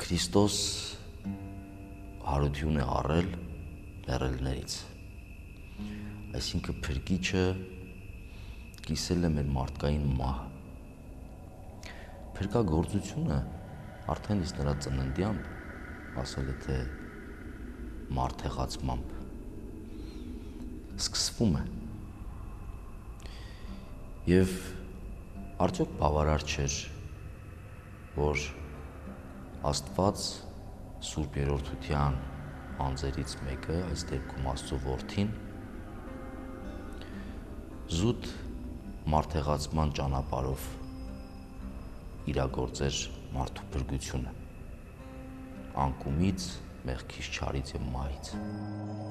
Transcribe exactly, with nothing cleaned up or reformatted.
Քրիստոս հարություն է առել լեռելներից, այսինքն փրկիչը կիսել է մեր մարդկային մահը։ Փրկագործությունը արդեն իսկ նրա ծննդյամբ ասել է թե մարդեղացմամբ սկսվում է։ Եվ արդյոք բավարար չէր, որ Աստված Սուրբ Երրորդության անձերից մեկը, այս դեպքում Աստծո Որդին, զուտ մարդեղացման ճանապարհով իրագործեր մարդու փրկությունը անկումից, մեղքից, չարից եւ մահից։